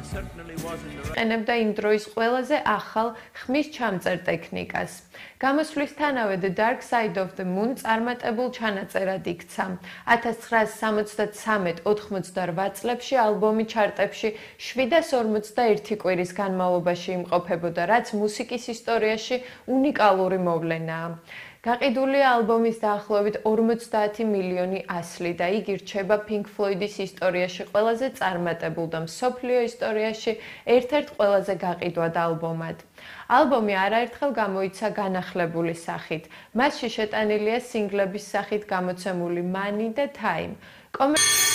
ყენებდა იმ დროის ყველაზე ახალ ხმის ჩამწერ ტექნიკას. გამოსვლისთანავე The Dark Side of the Moon წარმატებულ ჩანაწერად იქცა. 1973-88 წლებში ალბომი ჩარტებში 741 კვირის განმავლობაში იმყოფებოდა, რაც მუსიკის ისტორიაში უნიკალური მოვლენაა. გაყიდულია ალბომის დაახლოებით 50 მილიონი ასლი და იგი რჩება Pink Floyd-ის ისტორიაში ყველაზე წარმატებულ და მსოფლიო ისტორიაში ერთ-ერთ ყველაზე გაყიდვად ალბომად. ალბომი არაერთხელ გამოიცა განახლებული სახით. მასში შეტანილია სინგლების სახით გამოცემული Money და Time.